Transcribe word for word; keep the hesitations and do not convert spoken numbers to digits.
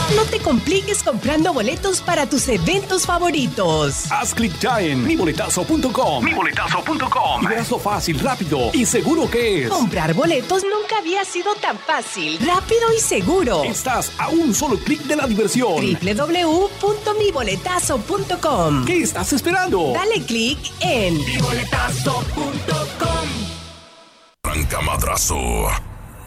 No te compliques comprando boletos para tus eventos favoritos. Haz clic ya en mi boletazo punto com. mi boletazo punto com. Y verás lo fácil, rápido y seguro que es. Comprar boletos nunca había sido tan fácil, rápido y seguro. Estás a un solo clic de la diversión. doble u doble u doble u punto mi boletazo punto com. ¿Qué estás esperando? Dale clic en mi boletazo punto com. Arranca madrazo.